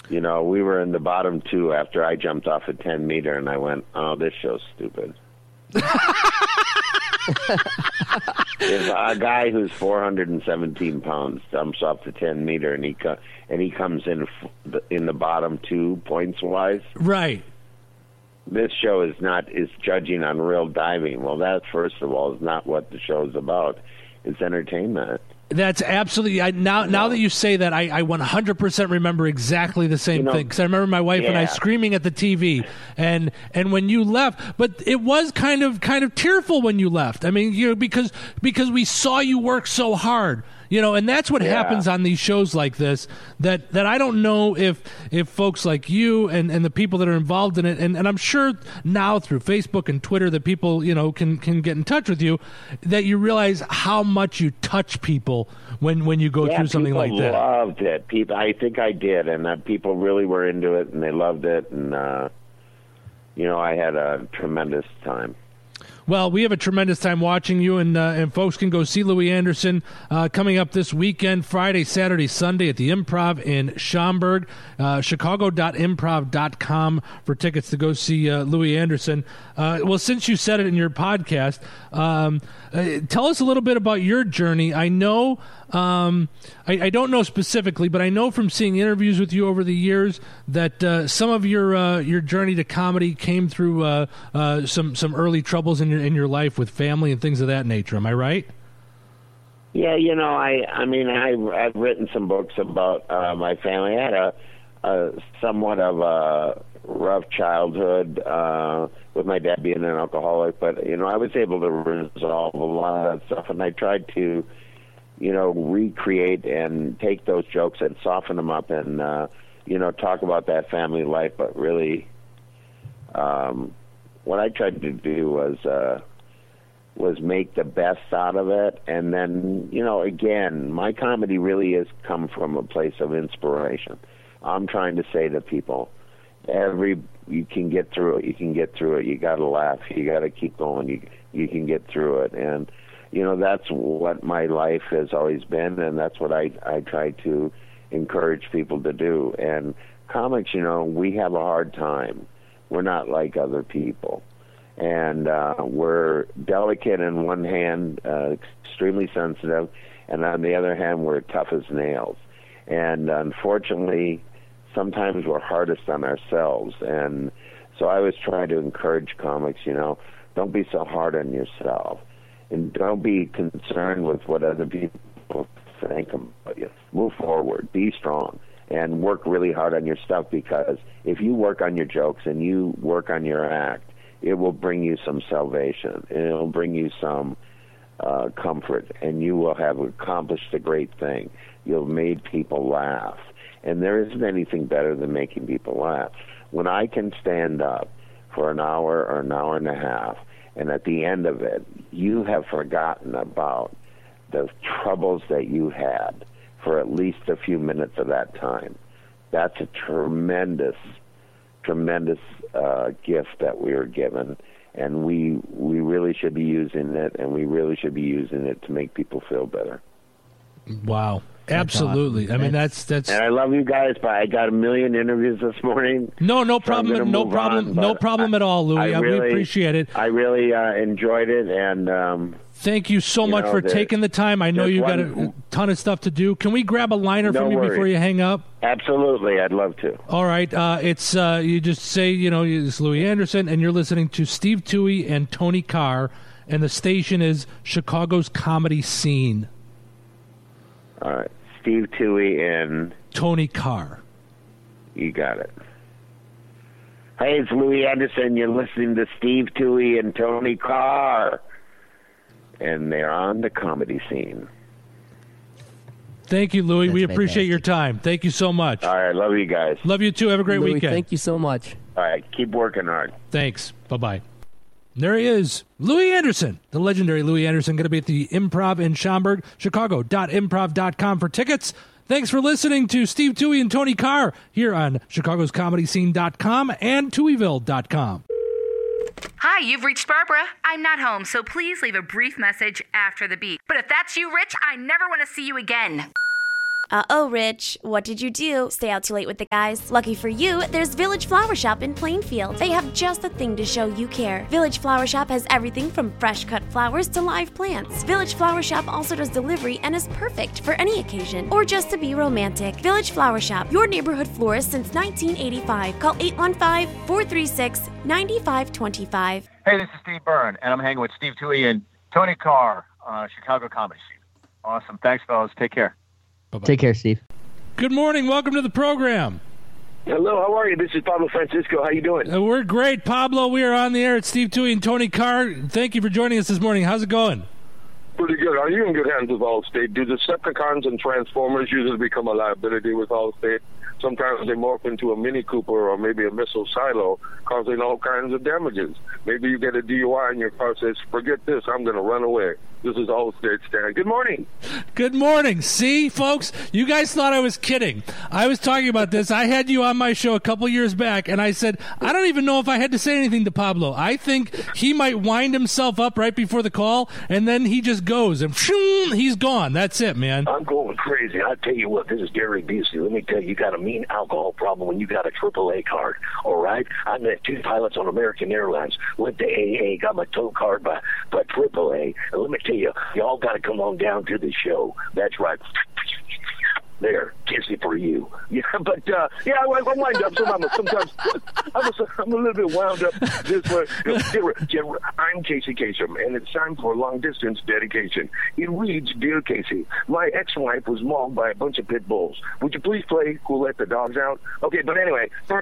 You know, we were in the bottom two after I jumped off a 10-meter, and I went, oh, this show's stupid. If a guy who's 417 pounds jumps off the 10-meter and he comes in the bottom two points-wise. Right. This show is judging on real diving. Well, that, first of all, is not what the show's about. It's entertainment. That's absolutely. Now that you say that, I 100% remember exactly the same thing, because I remember my wife and I screaming at the TV, and when you left, but it was kind of tearful when you left. I mean, because we saw you work so hard. And that's what happens on these shows like this, that I don't know if folks like you and the people that are involved in it, and I'm sure now through Facebook and Twitter that people, can get in touch with you, that you realize how much you touch people when you go through something like that. People loved it. I think I did, and people really were into it, and they loved it, and, I had a tremendous time. Well, we have a tremendous time watching you, and folks can go see Louie Anderson coming up this weekend, Friday, Saturday, Sunday at the Improv in Schaumburg. Chicago.improv.com for tickets to go see Louie Anderson. Well, since you said it in your podcast, tell us a little bit about your journey. I know, I don't know specifically, but I know from seeing interviews with you over the years that some of your journey to comedy came through some early troubles in your life with family and things of that nature. Am I right? Yeah, I've written some books about my family. I had a somewhat of a rough childhood with my dad being an alcoholic, but I was able to resolve a lot of that stuff, and I tried to recreate and take those jokes and soften them up and talk about that family life. But really, what I tried to do was make the best out of it. And then, again, my comedy really has come from a place of inspiration. I'm trying to say to people, you can get through it. You can get through it. You got to laugh. You got to keep going. You can get through it. And, that's what my life has always been, and that's what I try to encourage people to do. And comics, we have a hard time. We're not like other people. And we're delicate in one hand, extremely sensitive, and on the other hand, we're tough as nails. And unfortunately, sometimes we're hardest on ourselves. And so I always try to encourage comics, don't be so hard on yourself. And don't be concerned with what other people think about you. Move forward. Be strong. And work really hard on your stuff, because if you work on your jokes and you work on your act, it will bring you some salvation. And it will bring you some comfort. And you will have accomplished a great thing. You'll have made people laugh. And there isn't anything better than making people laugh. When I can stand up for an hour or an hour and a half, and at the end of it, you have forgotten about the troubles that you had for at least a few minutes of that time. That's a tremendous gift that we are given, and we really should be using it, and we really should be using it to make people feel better. Wow. Absolutely. Awesome. I mean, that's. And I love you guys, but I got a million interviews this morning. No problem. No problem at all, Louie. We appreciate it. I really enjoyed it, and thank you so much for taking the time. I know you got a ton of stuff to do. Can we grab a liner from you before you hang up? Absolutely, I'd love to. All right. It's you just say it's Louie Anderson, and you're listening to Steve Toohey and Tony Carr, and the station is Chicago's Comedy Scene. All right. Steve Toohey and Tony Carr. You got it. Hey, it's Louie Anderson. You're listening to Steve Toohey and Tony Carr. And they're on the Comedy Scene. Thank you, Louie. We appreciate your time. Thank you so much. All right. Love you guys. Love you too. Have a great Louie, weekend. Thank you so much. All right. Keep working hard. Thanks. Bye-bye. There he is, Louie Anderson, the legendary Louie Anderson, going to be at the Improv in Schaumburg, chicago.improv.com for tickets. Thanks for listening to Steve Toohey and Tony Carr here on chicagoscomedyscene.com and Tooheyville.com. Hi, you've reached Barbara. I'm not home, so please leave a brief message after the beep. But if that's you, Rich, I never want to see you again. Uh-oh, Rich. What did you do? Stay out too late with the guys? Lucky for you, there's Village Flower Shop in Plainfield. They have just the thing to show you care. Village Flower Shop has everything from fresh cut flowers to live plants. Village Flower Shop also does delivery and is perfect for any occasion or just to be romantic. Village Flower Shop, your neighborhood florist since 1985. Call 815-436-9525. Hey, this is Steve Byrne, and I'm hanging with Steve Toohey and Tony Carr on Chicago Comedy Scene. Awesome. Thanks, fellas. Take care. Bye-bye. Take care, Steve. Good morning. Welcome to the program. Hello, how are you? This is Pablo Francisco. How you doing? We're great, Pablo. We are on the air at Steve Toohey and Tony Carr. Thank you for joining us this morning. How's it going? Pretty good. Are you in good hands with Allstate? Do Decepticons and Transformers usually become a liability with Allstate? Sometimes they morph into a Mini Cooper or maybe a missile silo, causing all kinds of damages. Maybe you get a DUI and your car says, forget this, I'm going to run away. This is Allstate Stan. Good morning. Good morning. See, folks, you guys thought I was kidding. I was talking about this. I had you on my show a couple years back, and I said, I don't even know if I had to say anything to Pablo. I think he might wind himself up right before the call, and then he just goes, and he's gone. That's it, man. I'm going crazy. I tell you what, this is Gary Busey. Let me tell you, you got a mean alcohol problem when you got a AAA card, all right? I met 2 pilots on American Airlines, went to AA, got my tow card by AAA, and let me tell you, y'all got to come on down to the show. That's right. There, kissy for you. Yeah, but I wind up. Sometimes I'm a little bit wound up this way. I'm Casey Kasem, and it's time for long distance dedication. It reads, Dear Casey, my ex-wife was mauled by a bunch of pit bulls. Would you please play Who Let the Dogs Out? Okay, but anyway. But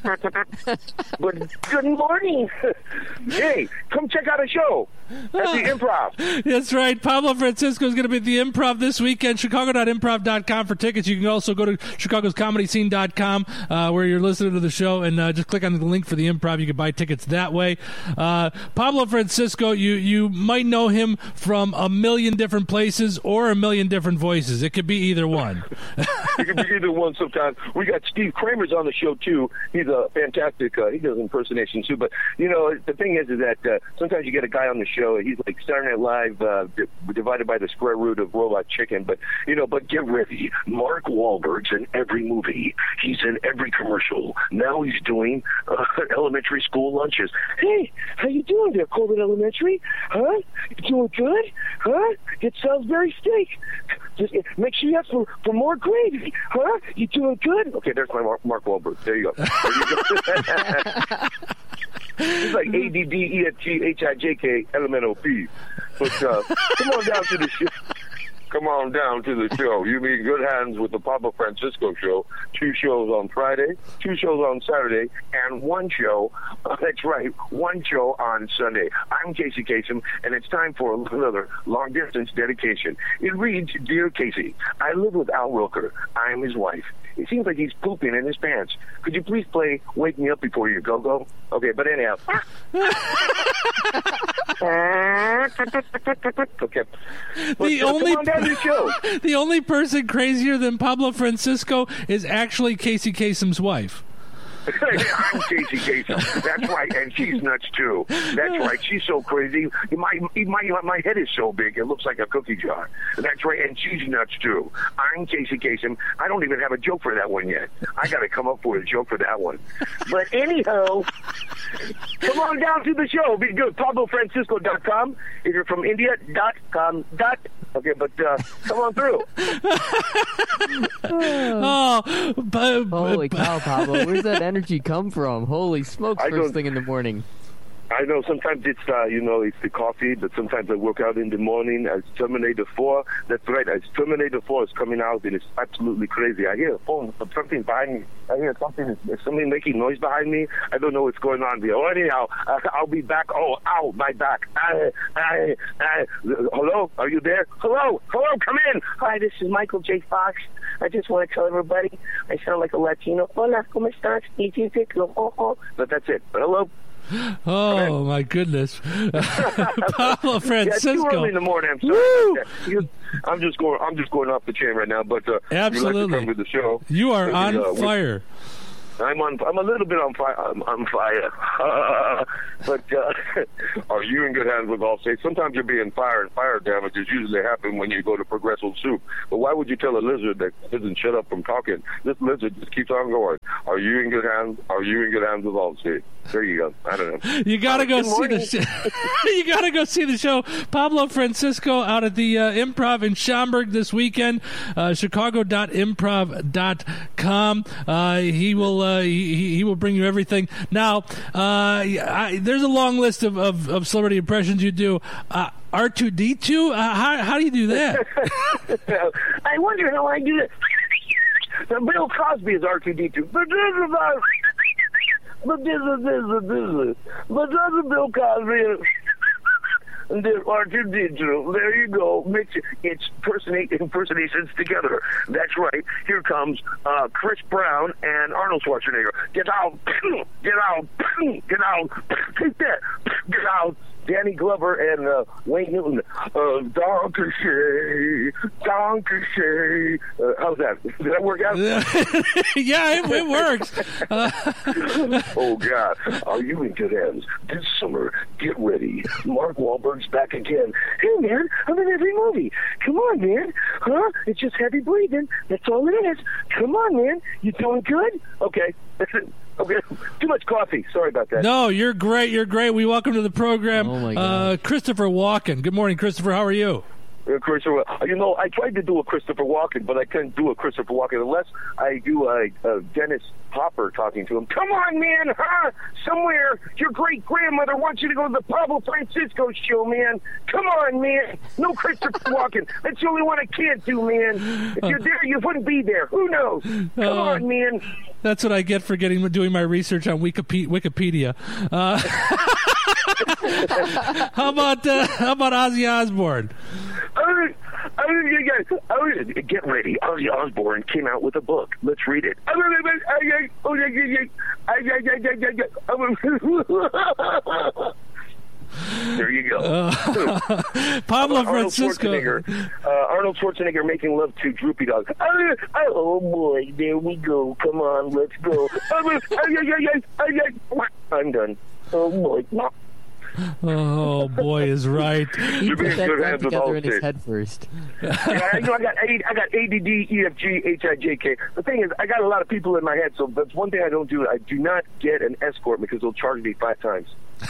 good morning. Hey, come check out a show at the Improv. That's right. Pablo Francisco is going to be at the Improv this weekend. Chicago.improv.com for tickets. You can also go to chicagoscomedyscene.com where you're listening to the show and just click on the link for the Improv. You can buy tickets that way. Pablo Francisco, you might know him from a million different places or a million different voices. It could be either one. It could be either one sometimes. We got Steve Kramer's on the show, too. He's a fantastic, he does impersonations, too. But, you know, the thing is that sometimes you get a guy on the show, he's like Saturday Night Live divided by the square root of Robot Chicken. But get ready. Mark Wahlberg's in every movie. He's in every commercial. Now he's doing elementary school lunches. Hey, how you doing there, Colvin Elementary? Huh? You doing good? Huh? Get Salisbury steak. Just make sure you ask for more gravy. Huh? You doing good? Okay, there's my Mark Wahlberg. There you go. It's like ADDEFGHIJK But come on down to the show. Come on down to the show. You'll be in good hands with the Pablo Francisco Show. 2 shows on Friday, 2 shows on Saturday, and 1 show, that's right, 1 show on Sunday. I'm Casey Kasem, and it's time for another long-distance dedication. It reads, Dear Casey, I live with Al Roker. I am his wife. It seems like he's pooping in his pants. Could you please play Wake Me Up Before You Go-Go? Okay, but anyhow. Okay. The only person crazier than Pablo Francisco is actually Casey Kasem's wife. I'm Casey Kasem. That's right, and she's nuts too. That's right, she's so crazy. My head is so big, it looks like a cookie jar. That's right, and she's nuts too. I'm Casey Kasem. I don't even have a joke for that one yet. I got to come up with a joke for that one. But anyhow, come on down to the show. Be good. PabloFrancisco.com. If you're from India.com. Okay, but come on through. Holy cow, Pablo. Where's that energy come from? Holy smokes, first thing in the morning. I know sometimes it's it's the coffee, but sometimes I work out in the morning as Terminator 4. That's right, as Terminator 4 is coming out, and it's absolutely crazy. I hear a phone, something behind me. I hear something making noise behind me. I don't know what's going on here. Oh, anyhow, I'll be back. Oh, ow, my back. Hello? Are you there? Hello, come in. Hi, this is Michael J. Fox. I just want to tell everybody I sound like a Latino. Hola, ¿cómo estás? But that's it. But hello? Oh my goodness, Pablo Francisco! Yeah, too early in the morning. I'm sorry. I'm just going off the chain right now. But absolutely, you'd like to come to the show. You are on fire. I'm a little bit on fire. I'm on fire. But are you in good hands with Allstate? Sometimes you're being fired, and fire damages usually happen when you go to Progressive Soup. But why would you tell a lizard that doesn't shut up from talking? This lizard just keeps on going. Are you in good hands? Are you in good hands with Allstate? There you go. I don't know. You gotta go see the show. You gotta go see the show. Pablo Francisco out at the Improv in Schaumburg this weekend. Chicago.improv.com. He will bring you everything. Now, there's a long list of celebrity impressions you do. R2D2. How do you do that? I wonder how I do that. Bill Cosby is R2D2. But this is Bill Cosby. And there's R2D2. There you go. Mix it. It's impersonations together. That's right. Here comes Chris Brown and Arnold Schwarzenegger. Get out. Get out. Get out. Take that. Get out. Danny Glover and Wayne Newton. Donkey Shay. How's that? Did that work out? Yeah, it works. Oh, God. Are you in good hands? This summer, get ready. Mark Wahlberg's back again. Hey, man, I'm in every movie. Come on, man. Huh? It's just heavy breathing. That's all it is. Come on, man. You doing good? Okay. Okay, too much coffee. Sorry about that. No, you're great. You're great. We welcome to the program Christopher Walken. Good morning, Christopher. How are you? Christopher, I tried to do a Christopher Walken, but I couldn't do a Christopher Walken unless I do a Dennis Hopper talking to him. Come on, man, huh? Somewhere your great-grandmother wants you to go to the Pablo Francisco show, man. Come on, man. No Christopher Walken. That's the only one I can't do, man. If you're there, you wouldn't be there. Who knows? Come on, man. That's what I get for doing my research on Wikipedia. How about Ozzy Osbourne? Get ready. Ozzy Osbourne came out with a book. Let's read it. There you go. Pablo Francisco. Arnold Schwarzenegger making love to Droopy Dog. Oh, boy. There we go. Come on. Let's go. I'm done. Oh, boy. Oh, boy is right. He put that together in his head first. I got ADD, EFG, HIJK. The thing is, I got a lot of people in my head, so that's one thing I don't do. I do not get an escort because they'll charge me 5 times.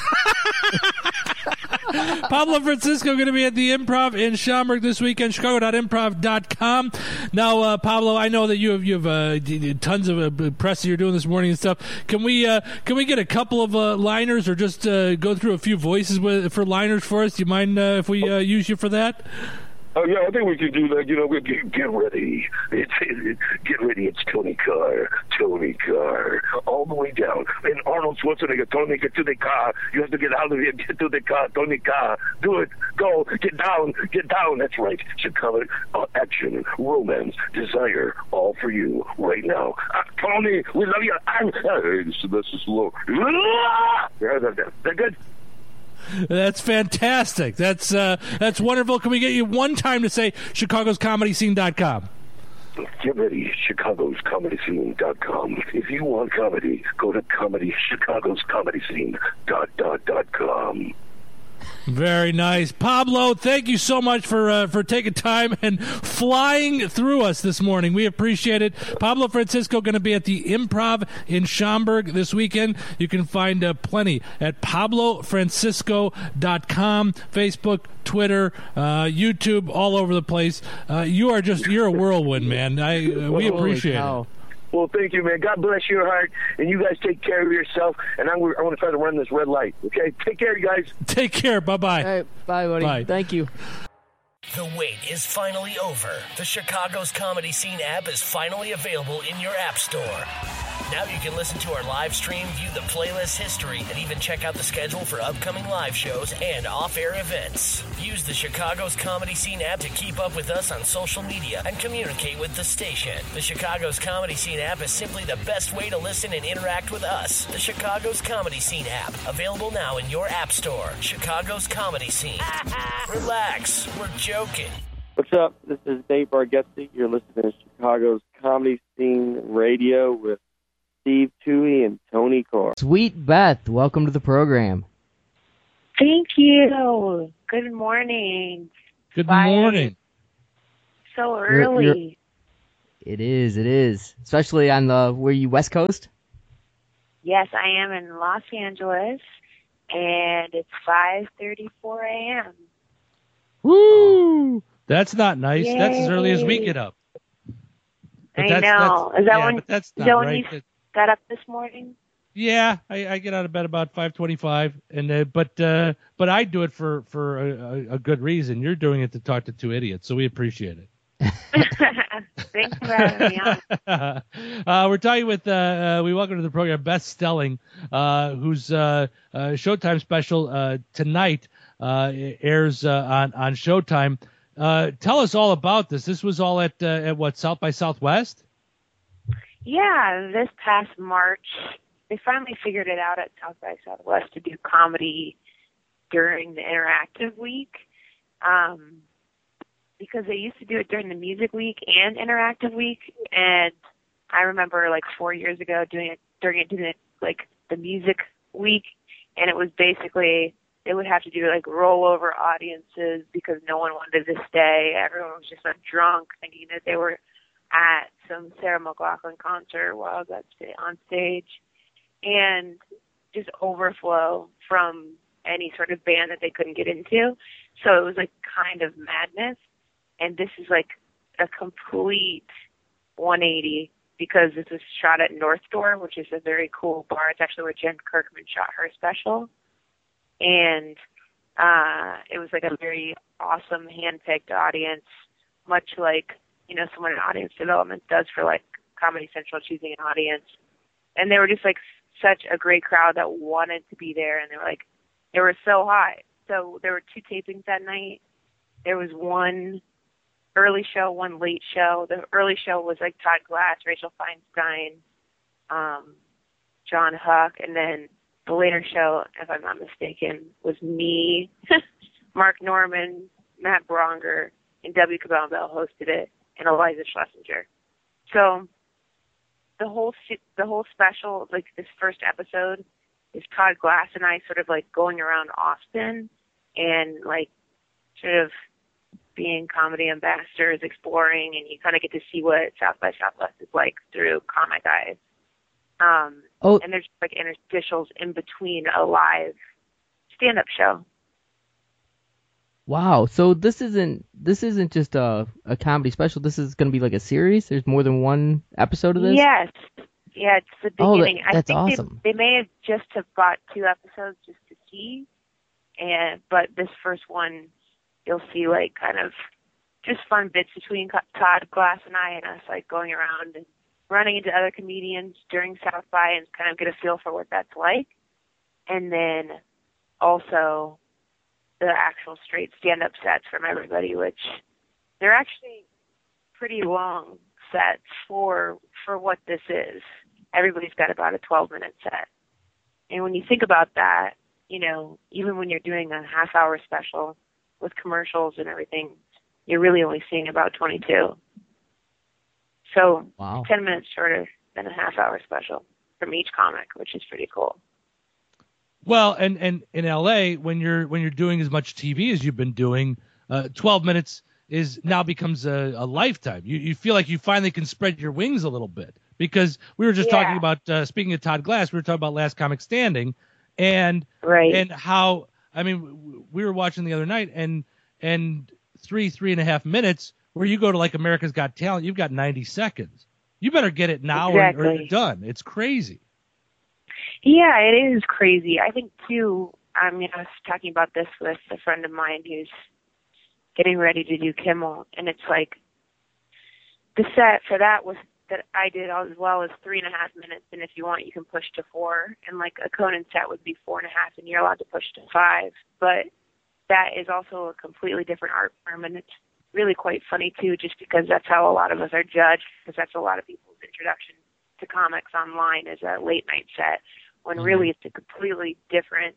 Pablo Francisco going to be at the Improv in Schaumburg this weekend. Chicago.improv.com. Now, Pablo, I know that you have tons of press that you're doing this morning and stuff. Can we get a couple of liners, or just go through a few voices for liners for us? Do you mind if we use you for that? Oh, yeah, I think we can do that. Get ready. Get ready. It's Tony Carr, all the way down. And Arnold Schwarzenegger, Tony, get to the car. You have to get out of here. Get to the car, Tony Carr. Do it. Go. Get down. That's right. Chicago, action, romance, desire, all for you right now. Tony, we love you. This is slow. They're good. That's fantastic. That's wonderful. Can we get you one time to say ChicagosComedyScene.com? Get ready, ChicagosComedyScene.com. If you want comedy, go to ChicagosComedyScene.com. Very nice. Pablo, thank you so much for taking time and flying through us this morning. We appreciate it. Pablo Francisco going to be at the Improv in Schaumburg this weekend. You can find plenty at PabloFrancisco.com, Facebook, Twitter, YouTube, all over the place. You're a whirlwind, man. We appreciate it. Well, thank you, man. God bless your heart, and you guys take care of yourself. And I want to try to run this red light. Okay, take care, you guys. Take care. Bye-bye. All right, bye, buddy. Bye. Thank you. The wait is finally over. The Chicago's Comedy Scene app is finally available in your app store. Now you can listen to our live stream, view the playlist history, and even check out the schedule for upcoming live shows and off-air events. Use the Chicago's Comedy Scene app to keep up with us on social media and communicate with the station. The Chicago's Comedy Scene app is simply the best way to listen and interact with us. The Chicago's Comedy Scene app, available now in your app store. Chicago's Comedy Scene. Relax, we're joking. What's up? This is Dave Bargatze. You're listening to Chicago's Comedy Scene Radio with Steve Toohey and Tony Carr. Sweet Beth, welcome to the program. Thank you. Good morning. Good morning. So early. It is. Especially on were you West Coast? Yes, I am in Los Angeles, and it's 5:34 a.m. Woo! That's not nice. Yay. That's as early as we get up. But I know. Is that when right. You got up this morning? Yeah, I get out of bed about 5:25, and but I do it for a good reason. You're doing it to talk to two idiots, so we appreciate it. Thanks for having me on. We're talking with we welcome to the program Beth Stelling, whose Showtime special tonight airs on Showtime. Tell us all about this. This was all at what, South by Southwest? Yeah, this past March. They finally figured it out at South by Southwest to do comedy during the Interactive Week, because they used to do it during the Music Week and Interactive Week, and I remember like 4 years ago doing it during the Music Week, and it was basically they would have to do like rollover audiences because no one wanted to stay. Everyone was just drunk, thinking that they were at some Sarah McLachlan concert while I was on stage. And just overflow from any sort of band that they couldn't get into. So it was like kind of madness. And this is like a complete 180 because this was shot at North Door, which is a very cool bar. It's actually where Jen Kirkman shot her special. And it was like a very awesome hand-picked audience, much like, someone in audience development does for like Comedy Central choosing an audience. And they were just like such a great crowd that wanted to be there, and they were so high. So there were 2 tapings that night. There was one early show, one late show. The early show was like Todd Glass, Rachel Feinstein, John Huck, and then the later show, if I'm not mistaken, was me, Mark Norman, Matt Bronger, and W. Cabell Bell hosted it, and Eliza Schlesinger. So the whole special, like this first episode, is Todd Glass and I sort of like going around Austin and like sort of being comedy ambassadors, exploring, and you kind of get to see what South by Southwest is like through comic eyes. And there's like interstitials in between a live stand-up show. Wow, so this isn't just a comedy special. This is going to be like a series. There's more than one episode of this. Yes, yeah, it's the beginning. That's I think awesome. They may have just have bought 2 episodes just to see, but this first one, you'll see like kind of just fun bits between Todd Glass and I, and us like going around and running into other comedians during South by and kind of get a feel for what that's like, and then also the actual straight stand-up sets from everybody, which they're actually pretty long sets for what this is. Everybody's got about a 12-minute set. And when you think about that, even when you're doing a half-hour special with commercials and everything, you're really only seeing about 22. So wow. 10 minutes shorter than a half-hour special from each comic, which is pretty cool. Well, and in LA, when you're doing as much TV as you've been doing, 12 minutes now becomes a lifetime. You feel like you finally can spread your wings a little bit, because we were just talking about speaking of Todd Glass, we were talking about Last Comic Standing, and how, I mean, we were watching the other night, and 3.5 minutes where you go to like America's Got Talent, you've got 90 seconds. You better get it now or you're done. It's crazy. Yeah, it is crazy. I think, too, I was talking about this with a friend of mine who's getting ready to do Kimmel, and it's like the set for that I did as well as 3.5 minutes, and if you want, you can push to 4, and like a Conan set would be 4.5, and you're allowed to push to 5, but that is also a completely different art form, and it's really quite funny, too, just because that's how a lot of us are judged, because that's a lot of people's introduction to comics online is a late night set, when really it's a completely different,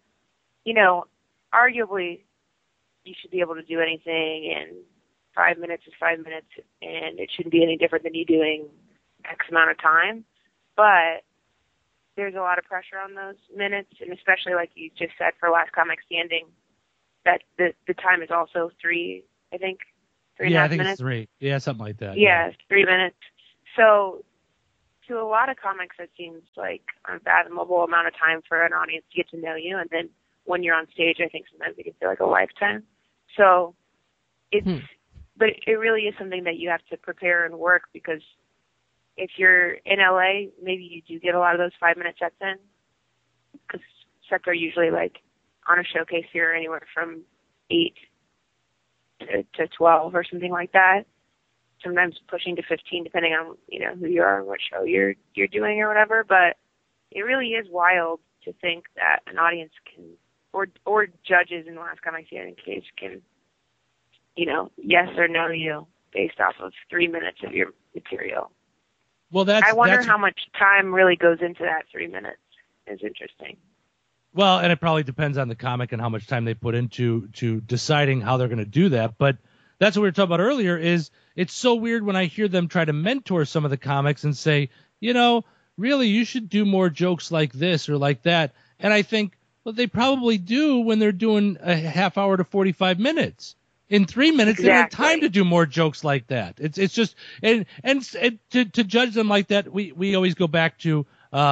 arguably you should be able to do anything, and 5 minutes is 5 minutes, and it shouldn't be any different than you doing X amount of time. But there's a lot of pressure on those minutes, and especially like you just said for Last Comic Standing, that the time is also 3, I think. 3.5 I think minutes. it's 3. Yeah, something like that. Yeah, 3 minutes. So to a lot of comics, that seems like an unfathomable amount of time for an audience to get to know you. And then when you're on stage, I think sometimes it can feel like a lifetime. So but it really is something that you have to prepare and work, because if you're in LA, maybe you do get a lot of those 5-minute sets in, because sets are usually like on a showcase here anywhere from 8 to 12 or something like that. Sometimes pushing to 15, depending on, who you are and what show you're doing or whatever. But it really is wild to think that an audience can, or judges in the Last Comic Standing case can, yes or no you based off of 3 minutes of your material. Well, I wonder how much time really goes into that 3 minutes. It's interesting. Well, and it probably depends on the comic and how much time they put into deciding how they're going to do that. But that's what we were talking about earlier, is it's so weird when I hear them try to mentor some of the comics and say, really, you should do more jokes like this or like that. And I think, well, they probably do when they're doing a half hour to 45 minutes. In 3 minutes, they don't have time to do more jokes like that. It's just, and to judge them like that, we always go back to,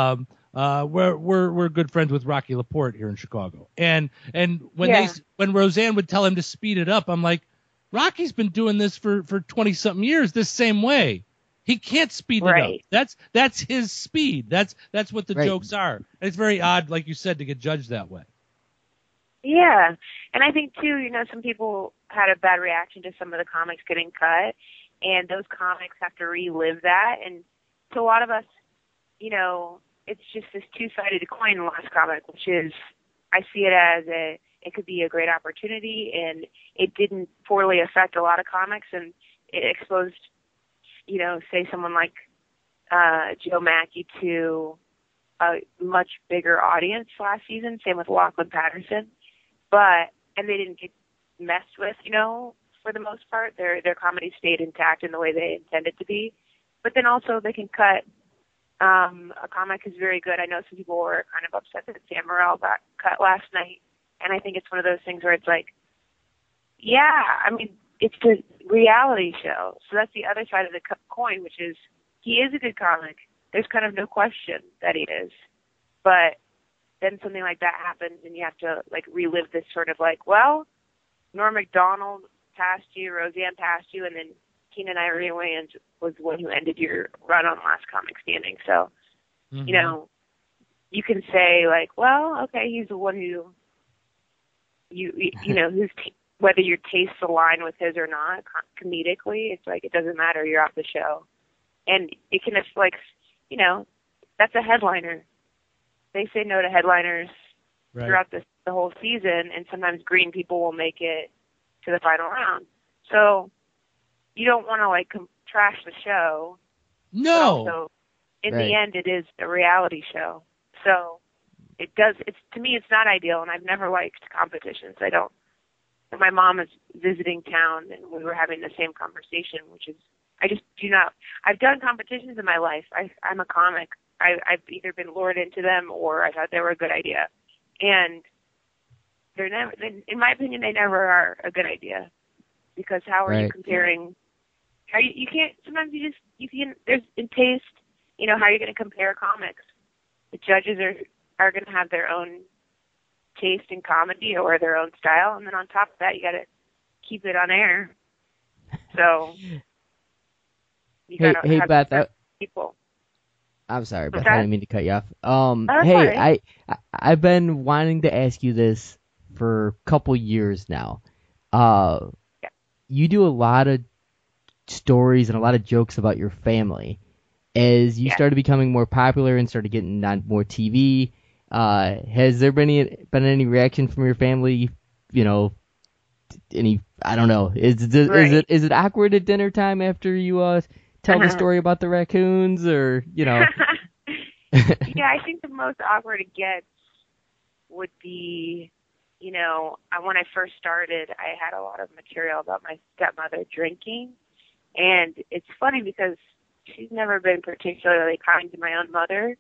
we're good friends with Rocky Laporte here in Chicago. And when Roseanne would tell him to speed it up, I'm like, Rocky's been doing this for 20 something years this same way. He can't speed it up. That's his speed. That's what the jokes are. And it's very odd, like you said, to get judged that way. Yeah. And I think too, some people had a bad reaction to some of the comics getting cut, and those comics have to relive that. And to a lot of us, it's just this two-sided coin in the Last Comic, which is, I see it as it could be a great opportunity, and it didn't poorly affect a lot of comics, and it exposed, say someone like Joe Mackey to a much bigger audience last season. Same with Lachlan Patterson, and they didn't get messed with, for the most part. Their comedy stayed intact in the way they intended to be, but then also they can cut. A comic is very good. I know some people were kind of upset that Sam Morril got cut last night, and I think it's one of those things where it's like, it's a reality show. So that's the other side of the coin, which is he is a good comic. There's kind of no question that he is. But then something like that happens, and you have to relive this sort of Norm Macdonald passed you, Roseanne passed you, and then Keenan Ivory Wayans was the one who ended your run on Last Comic Standing. So, you can say okay, he's the one who who's whether your tastes align with his or not comedically. It's it doesn't matter. You're off the show, and it can that's a headliner. They say no to headliners throughout the whole season, and sometimes green people will make it to the final round. So you don't want to trash the show. No. But also, in the end, it is a reality show. So to me, it's not ideal, and I've never liked competitions. I don't. My mom is visiting town, and we were having the same conversation, which is, I just do not. I've done competitions in my life. I'm a comic. I've either been lured into them or I thought they were a good idea, and they're never. In my opinion, they never are a good idea, because how are you comparing? How you can't. Sometimes you can. There's in taste. How are you going to compare comics? The judges are going to have their own taste in comedy or their own style, and then on top of that, you got to keep it on air. So you got to have Beth, people. I'm sorry, Beth. I didn't mean to cut you off. I've been wanting to ask you this for a couple years now. You do a lot of stories and a lot of jokes about your family. As you started becoming more popular and started getting on more TV, has there been any reaction from your family? I don't know. Is it awkward at dinner time after you tell the story about the raccoons, or Yeah, I think the most awkward it gets would be, when I first started, I had a lot of material about my stepmother drinking, and it's funny because she's never been particularly kind to my own mother,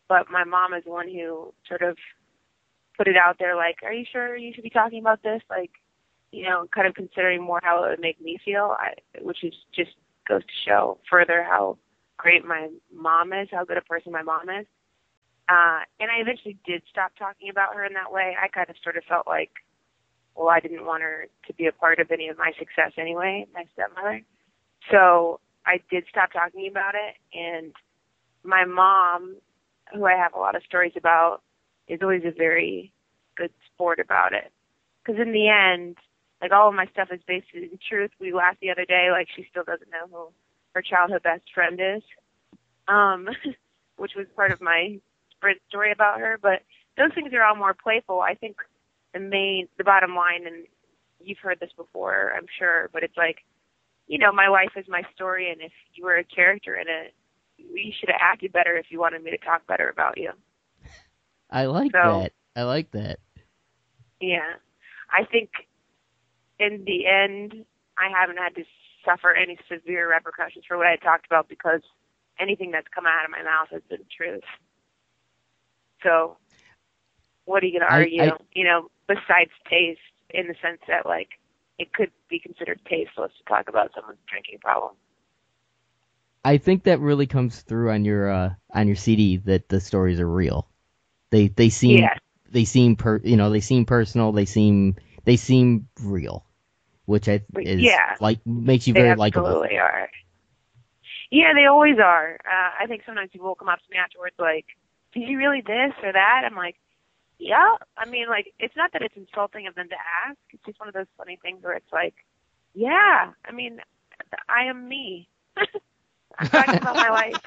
but my mom is the one who sort of put it out there, like, are you sure you should be talking about this? Like, kind of considering more how it would make me feel, which is just goes to show further how great my mom is, how good a person my mom is. And I eventually did stop talking about her in that way. I kind of sort of felt like, well, I didn't want her to be a part of any of my success anyway, my stepmother. So I did stop talking about it. And my mom, who I have a lot of stories about, is always a very good sport about it. Because in the end, like, all of my stuff is based in truth. We laughed the other day, like, she still doesn't know who her childhood best friend is, which was part of my Sprint story about her. But those things are all more playful. I think the bottom line, and you've heard this before, I'm sure, but it's like, my life is my story, and if you were a character in it, you should have acted better if you wanted me to talk better about you. I like that. I like that. Yeah. I think in the end, I haven't had to suffer any severe repercussions for what I talked about, because anything that's come out of my mouth has been truth. So what are you going to argue, besides taste, in the sense that, like, it could be considered tasteless to talk about someone's drinking problem. I think that really comes through on your CD, that the stories are real. They seem personal. They seem real, which makes you very likable. They absolutely are. Yeah, they always are. I think sometimes people will come up to me afterwards like, "Did you really this or that?" I'm like, "Yeah." I mean, like, it's not that it's insulting of them to ask. It's just one of those funny things where it's like, "Yeah." I mean, I am me. I'm talking about my life.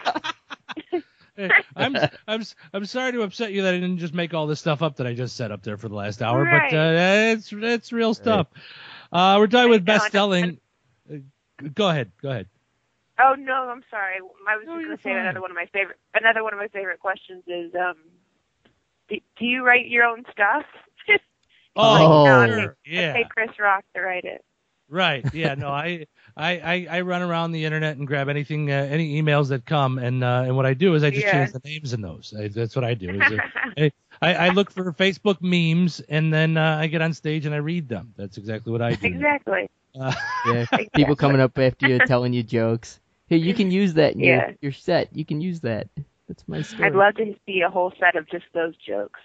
I'm sorry to upset you that I didn't just make all this stuff up that I just set up there for the last hour, right. But it's real stuff. We're talking with best-selling. Go ahead. Oh no, I'm sorry. I was just going to say another one of my favorite questions is, do you write your own stuff? Sure. Yeah. Pay Chris Rock to write it. Right. Yeah. No. I run around the internet and grab anything, any emails that come, and what I do is I just change the names in those. That's what I do. I look for Facebook memes, and then I get on stage and I read them. That's exactly what I do. Exactly. People coming up after you telling you jokes. Hey, you can use that in your set. You can use that. That's my story. I'd love to see a whole set of just those jokes.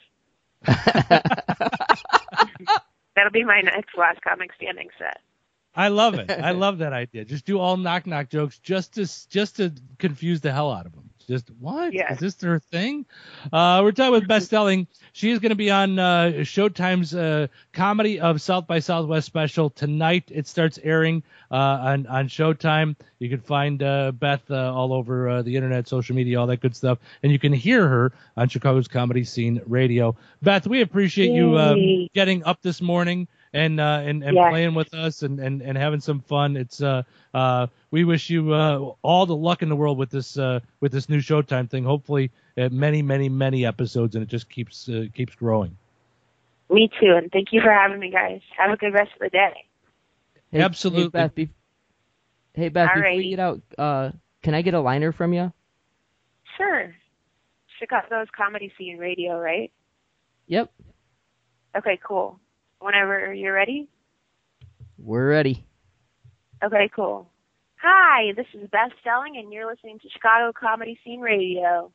That'll be my next Last Comic Standing set. I love it. I love that idea. Just do all knock-knock jokes just to confuse the hell out of them. Just, what? Yeah. Is this their thing? We're talking with best-selling. She is going to be on Showtime's Comedy of South by Southwest special tonight. It starts airing on Showtime. You can find Beth all over the internet, social media, all that good stuff. And you can hear her on Chicago's Comedy Scene Radio. Beth, we appreciate you getting up this morning and playing with us and having some fun. It's we wish you all the luck in the world with this new Showtime thing. Hopefully, many episodes, and it just keeps growing. Me too, and thank you for having me, guys. Have a good rest of the day. Hey, absolutely. Hey Beth, before you get out, can I get a liner from you? Sure. Chicago's Comedy Scene Radio, right? Yep. Okay, cool. Whenever you're ready. We're ready. Okay, cool. Hi, this is Beth Stelling, and you're listening to Chicago Comedy Scene Radio.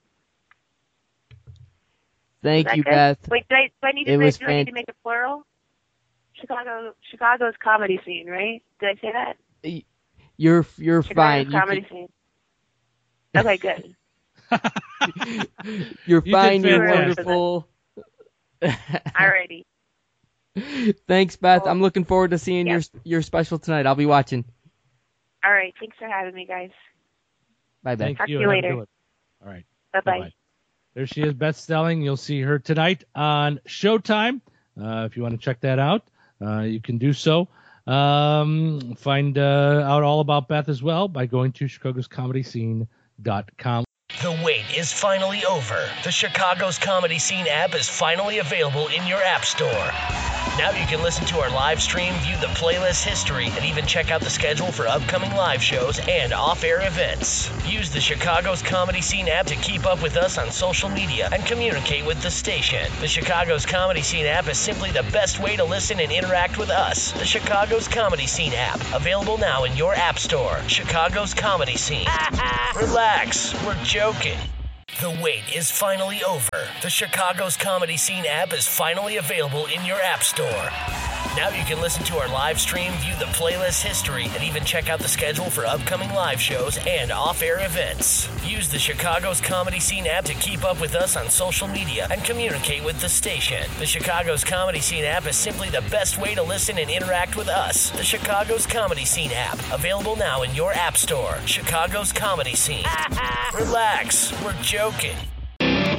Thank you, good? Beth. Wait, do I need to make it plural? Chicago's Comedy Scene, right? Did I say that? You're Chicago's fine. Comedy Scene. Okay, good. You're fine. You're wonderful. Alrighty. Thanks, Beth. Cool. I'm looking forward to seeing your special tonight. I'll be watching. All right. Thanks for having me, guys. Bye, Beth. Talk to you later. All right. Bye-bye. There she is, Beth Stelling. You'll see her tonight on Showtime. If you want to check that out, you can do so. Find out all about Beth as well by going to chicagoscomedyscene.com. The wait is is finally over. The Chicago's Comedy Scene app is finally available in your app store. Now you can listen to our live stream, view the playlist history, and even check out the schedule for upcoming live shows and off-air events. Use the Chicago's Comedy Scene app to keep up with us on social media and communicate with the station. The Chicago's Comedy Scene app is simply the best way to listen and interact with us. The Chicago's Comedy Scene app, available now in your app store. Chicago's Comedy Scene. Relax, we're joking. The wait is finally over. The Chicago's Comedy Scene app is finally available in your app store. Now you can listen to our live stream, view the playlist history, and even check out the schedule for upcoming live shows and off-air events. Use the Chicago's Comedy Scene app to keep up with us on social media and communicate with the station. The Chicago's Comedy Scene app is simply the best way to listen and interact with us. The Chicago's Comedy Scene app, available now in your app store. Chicago's Comedy Scene. Relax, we're joking.